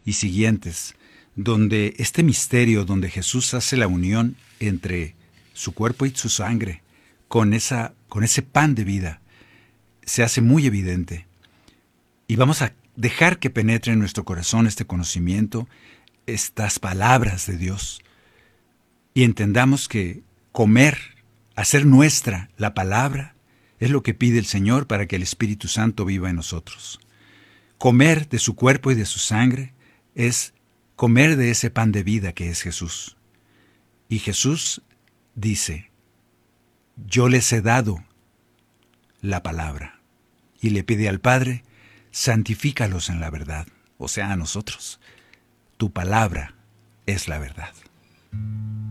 y siguientes, donde este misterio, donde Jesús hace la unión entre su cuerpo y su sangre, con ese pan de vida, se hace muy evidente. Y vamos a dejar que penetre en nuestro corazón este conocimiento, estas palabras de Dios, y entendamos que comer, hacer nuestra la palabra, es lo que pide el Señor para que el Espíritu Santo viva en nosotros. Comer de su cuerpo y de su sangre es comer de ese pan de vida que es Jesús. Y Jesús dice, yo les he dado la palabra. Y le pide al Padre, santifícalos en la verdad, o sea, a nosotros. Tu palabra es la verdad.